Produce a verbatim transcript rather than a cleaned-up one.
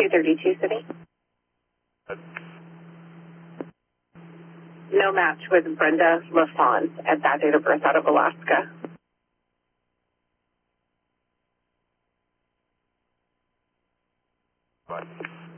two thirty-two City. No match with Brenda LaFont at that date of birth out of Alaska. Bye.